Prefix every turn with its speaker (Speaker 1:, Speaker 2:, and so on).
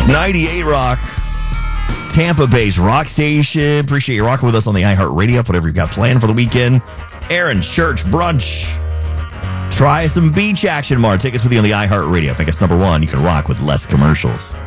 Speaker 1: 98 Rock, Tampa Bay's rock station. Appreciate you rocking with us on the iHeartRadio app, whatever you've got planned for the weekend. Aaron's Church Brunch. Try some beach action, Mar. Tickets with you on the iHeartRadio app. I guess number one, you can rock with less commercials.